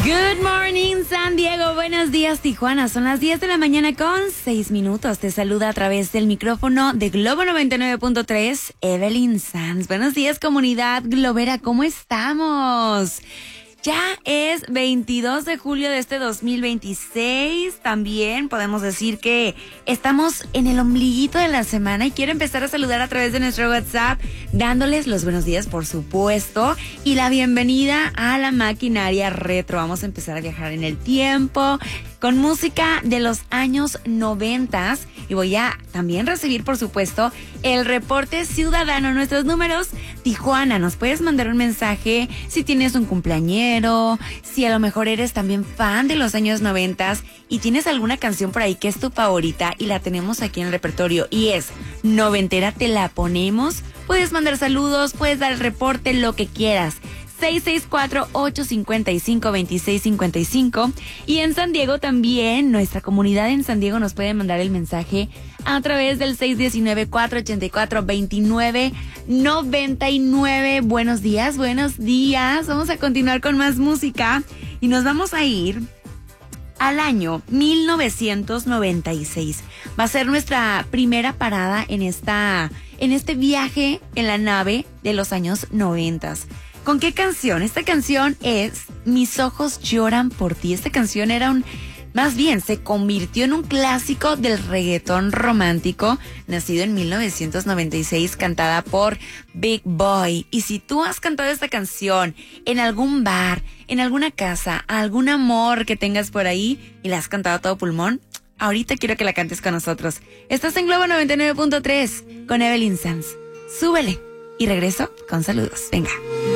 Good morning, San Diego. Buenos días, Tijuana. Son las 10 de la mañana con 6 minutos. Te saluda a través del micrófono de Globo 99.3, Evelyn Sanz. Buenos días, comunidad globera. ¿Cómo estamos? Ya es 22 de julio de este 2026. También podemos decir que estamos en el ombliguito de la semana y quiero empezar a saludar a través de nuestro WhatsApp, dándoles los buenos días, por supuesto, y la bienvenida a la maquinaria retro. Vamos a empezar a viajar en el tiempo con música de los años 90 y voy a también recibir, por supuesto, el reporte ciudadano. Nuestros números: Tijuana, nos puedes mandar un mensaje si tienes un cumpleañero, si a lo mejor eres también fan de los años 90 y tienes alguna canción por ahí que es tu favorita y la tenemos aquí en el repertorio y es noventera, te la ponemos. Puedes mandar saludos, puedes dar el reporte, lo que quieras. 664-855-2655. Y en San Diego también, nuestra comunidad en San Diego nos puede mandar el mensaje a través del 619-484-2999. Buenos días, buenos días. Vamos a continuar con más música y nos vamos a ir al año 1996. Va a ser nuestra primera parada en este viaje en la nave de los años 90. ¿Con qué canción? Esta canción es Mis ojos lloran por ti. Esta canción se convirtió en un clásico del reggaetón romántico, nacido en 1996, cantada por Big Boy. Y si tú has cantado esta canción en algún bar, en alguna casa, algún amor que tengas por ahí y la has cantado a todo pulmón, ahorita quiero que la cantes con nosotros. Estás en Globo 99.3 con Evelyn Sanz. Súbele y regreso con saludos. Venga.